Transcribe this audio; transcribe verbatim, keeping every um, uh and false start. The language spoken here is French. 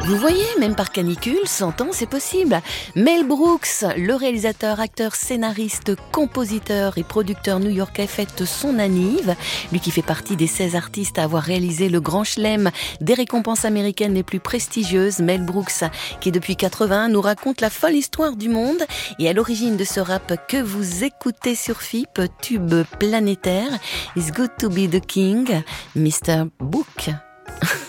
Vous voyez, même par canicule, cent ans, c'est possible. Mel Brooks, le réalisateur, acteur, scénariste, compositeur et producteur new-yorkais, fête son anniv. Lui qui fait partie des seize artistes à avoir réalisé le grand chelem des récompenses américaines les plus prestigieuses. Mel Brooks, qui depuis quatre-vingts nous raconte la folle histoire du monde et à l'origine de ce rap que vous écoutez sur F I P, tube planétaire. It's good to be the king, mister Book.